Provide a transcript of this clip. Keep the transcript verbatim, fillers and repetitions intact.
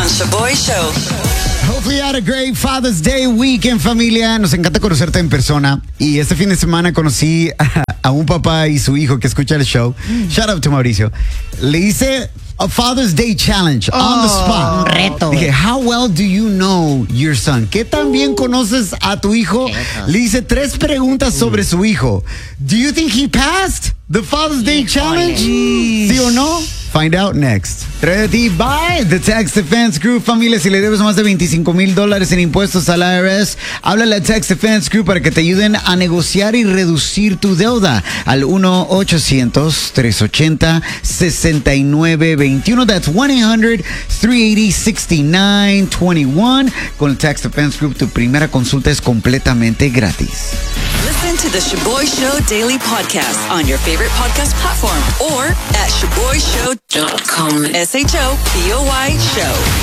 Shaboy Show. Hopefully you had a great Father's Day weekend, familia. Nos encanta conocerte en persona. Y este fin de semana conocí a, a un papá y su hijo que escucha el show. Shout out to Mauricio. Le hice a Father's Day challenge oh, on the spot. Un reto. Dije, how well do you know your son? ¿Qué tan bien conoces a tu hijo? Le hice tres preguntas sobre su hijo. Do you think he passed the Father's Day challenge? ¿Sí o no? Find out next. Traído by The Tax Defense Group. Familia, si le debes más de veinticinco mil dólares en impuestos al I R S, háblale a Tax Defense Group para que te ayuden a negociar y reducir tu deuda al uno ochocientos, tres ochenta, sesenta y nueve veintiuno. That's one eight hundred, three eighty, sixty-nine twenty-one. Con el Tax Defense Group, tu primera consulta es completamente gratis. Listen to the Shaboy Show Daily Podcast on your favorite podcast platform or at shaboy show dot com. S H O B O Y Show.